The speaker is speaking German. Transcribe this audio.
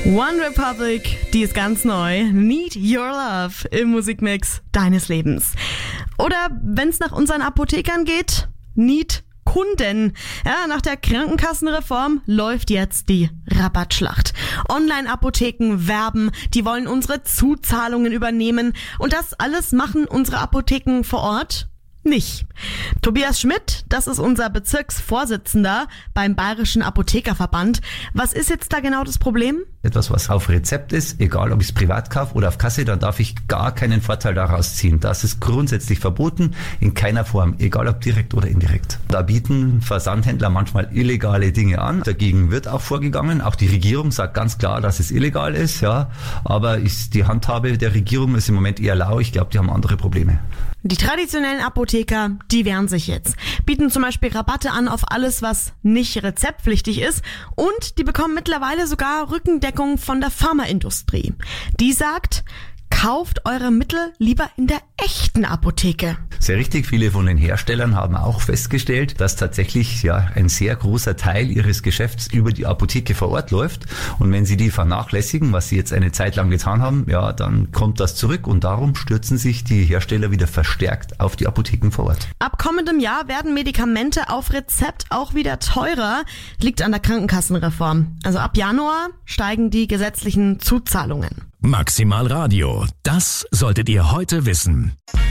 One Republic, die ist ganz neu. Need Your Love im Musikmix deines Lebens. Oder wenn es nach unseren Apothekern geht, Need Kunden. Ja, nach der Krankenkassenreform läuft jetzt die Rabattschlacht. Online-Apotheken werben, die wollen unsere Zuzahlungen übernehmen. Und das alles machen unsere Apotheken vor Ort nicht. Tobias Schmidt, das ist unser Bezirksvorsitzender beim Bayerischen Apothekerverband. Was ist jetzt da genau das Problem? Etwas, was auf Rezept ist, egal ob ich es privat kaufe oder auf Kasse, dann darf ich gar keinen Vorteil daraus ziehen. Das ist grundsätzlich verboten, in keiner Form, egal ob direkt oder indirekt. Da bieten Versandhändler manchmal illegale Dinge an. Dagegen wird auch vorgegangen. Auch die Regierung sagt ganz klar, dass es illegal ist, ja. Aber die Handhabe der Regierung ist im Moment eher lau. Ich glaube, die haben andere Probleme. Die traditionellen Apotheker, die wehren sich jetzt, bieten zum Beispiel Rabatte an auf alles, was nicht rezeptpflichtig ist, und die bekommen mittlerweile sogar Rückendeckung von der Pharmaindustrie. Die sagt, kauft eure Mittel lieber in der echten Apotheke. Sehr richtig, viele von den Herstellern haben auch festgestellt, dass tatsächlich ein sehr großer Teil ihres Geschäfts über die Apotheke vor Ort läuft. Und wenn sie die vernachlässigen, was sie jetzt eine Zeit lang getan haben, dann kommt das zurück, und darum stürzen sich die Hersteller wieder verstärkt auf die Apotheken vor Ort. Ab kommendem Jahr werden Medikamente auf Rezept auch wieder teurer. Liegt an der Krankenkassenreform. Also ab Januar steigen die gesetzlichen Zuzahlungen. Maximal Radio, das solltet ihr heute wissen.